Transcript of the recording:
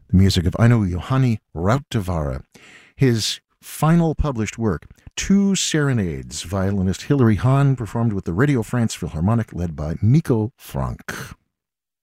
The music of Aino Johanni Rautavaara. His final published work, Two Serenades, violinist Hilary Hahn performed with the Radio France Philharmonic led by Mikko Franck.